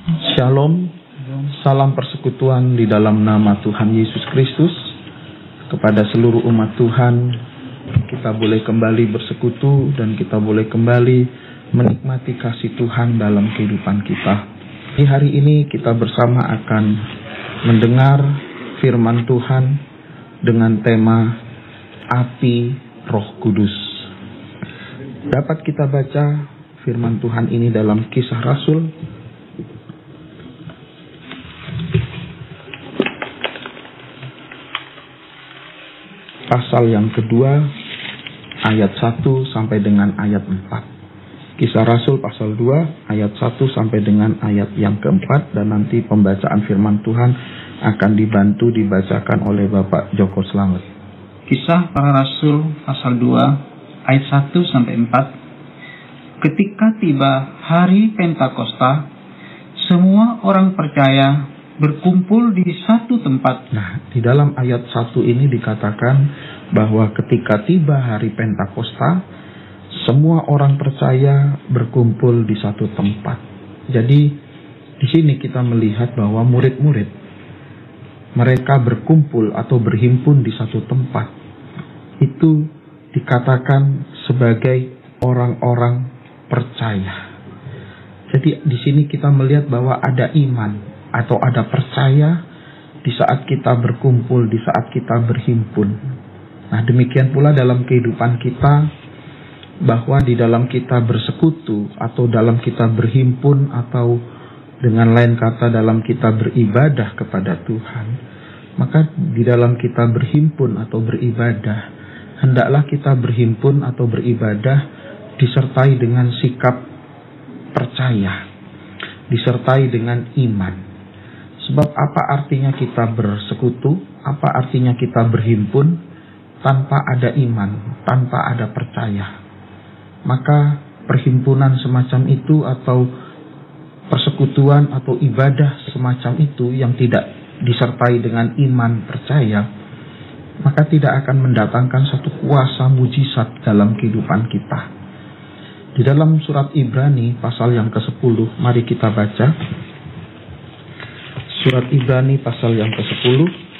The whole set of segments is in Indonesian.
Shalom, salam persekutuan di dalam nama Tuhan Yesus Kristus. Kepada seluruh umat Tuhan, kita boleh kembali bersekutu dan kita boleh kembali menikmati kasih Tuhan dalam kehidupan kita. Di hari ini kita bersama akan mendengar firman Tuhan dengan tema Api Roh Kudus. Dapat kita baca firman Tuhan ini dalam Kisah Rasul pasal yang kedua, ayat 1 sampai dengan ayat 4. Kisah Rasul pasal 2, ayat 1 sampai dengan ayat yang keempat. Dan nanti pembacaan firman Tuhan akan dibacakan oleh Bapak Joko Slamet. Kisah Para Rasul pasal 2, ayat 1 sampai 4. Ketika tiba hari Pentakosta, semua orang percaya berkumpul di satu tempat. Nah, di dalam ayat 1 ini dikatakan bahwa ketika tiba hari Pentakosta, semua orang percaya berkumpul di satu tempat. Jadi, di sini kita melihat bahwa murid-murid mereka berkumpul atau berhimpun di satu tempat. Itu dikatakan sebagai orang-orang percaya. Jadi, di sini kita melihat bahwa ada iman atau ada percaya di saat kita berkumpul, di saat kita berhimpun. Nah, demikian pula dalam kehidupan kita, bahwa di dalam kita bersekutu atau dalam kita berhimpun atau dengan lain kata dalam kita beribadah kepada Tuhan, maka di dalam kita berhimpun atau beribadah, hendaklah kita berhimpun atau beribadah disertai dengan sikap percaya, disertai dengan iman. Sebab apa artinya kita bersekutu, apa artinya kita berhimpun tanpa ada iman, tanpa ada percaya. Maka perhimpunan semacam itu atau persekutuan atau ibadah semacam itu yang tidak disertai dengan iman percaya, maka tidak akan mendatangkan satu kuasa mujizat dalam kehidupan kita. Di dalam surat Ibrani pasal yang ke-10, mari kita baca. Surat Ibrani pasal yang ke-10,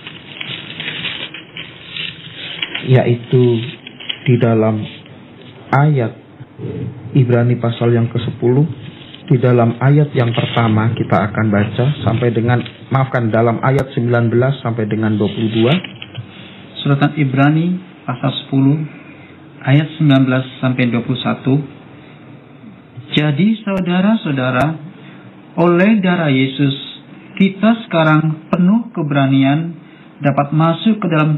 yaitu di dalam ayat Ibrani pasal yang ke-10, di dalam ayat yang pertama kita akan baca sampai dengan, dalam ayat 19 sampai dengan 22. Surat Ibrani pasal 10, ayat 19 sampai 21. Jadi saudara-saudara, oleh darah Yesus, kita sekarang penuh keberanian dapat masuk ke dalam